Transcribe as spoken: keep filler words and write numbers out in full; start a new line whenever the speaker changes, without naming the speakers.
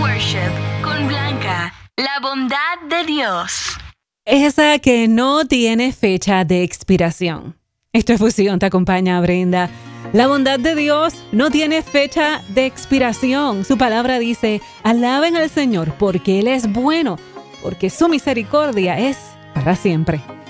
Worship con Blanca, la bondad de Dios.
Esa que no tiene fecha de expiración. Esto es Fusión, te acompaña Brenda. La bondad de Dios no tiene fecha de expiración. Su palabra dice, alaben al Señor porque Él es bueno, porque su misericordia es para siempre.